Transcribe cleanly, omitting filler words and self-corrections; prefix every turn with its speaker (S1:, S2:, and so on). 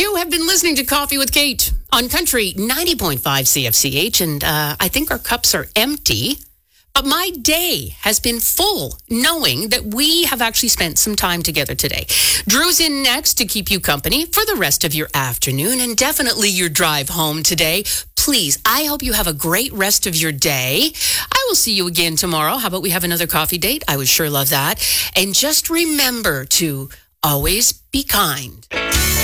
S1: You have been listening to Coffee with Kate on Country 90.5 CFCH, and I think our cups are empty. But my day has been full knowing that we have actually spent some time together today. Drew's in next to keep you company for the rest of your afternoon and definitely your drive home today. Please, I hope you have a great rest of your day. I will see you again tomorrow. How about we have another coffee date? I would sure love that. And just remember to always be kind.